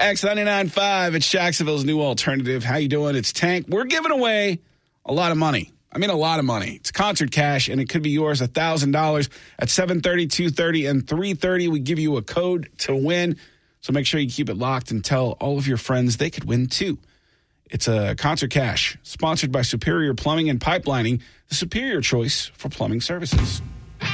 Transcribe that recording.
X99.5, it's Jacksonville's new alternative. How you doing? It's Tank. We're giving away a lot of money. I mean, a lot of money. It's concert cash, and it could be yours, $1,000 at 7:30, 2:30, and 3:30. We give you a code to win, so make sure you keep it locked and tell all of your friends they could win, too. It's a concert cash, sponsored by Superior Plumbing and Pipelining, the superior choice for plumbing services.